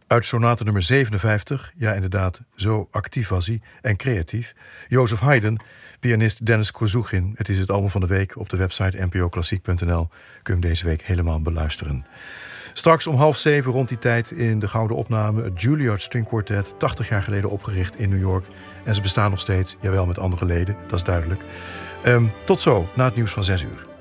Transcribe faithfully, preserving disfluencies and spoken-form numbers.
Uit sonate nummer zevenenvijftig, ja inderdaad, zo actief was hij en creatief. Joseph Haydn, pianist Dennis Kozugin. Het is het album van de week op de website n p o klassiek punt n l. Kun je hem deze week helemaal beluisteren. Straks om half zeven rond die tijd in de gouden opname het Juilliard String Quartet, tachtig jaar geleden opgericht in New York. En ze bestaan nog steeds, jawel met andere leden, dat is duidelijk. Um, tot zo, na het nieuws van zes uur.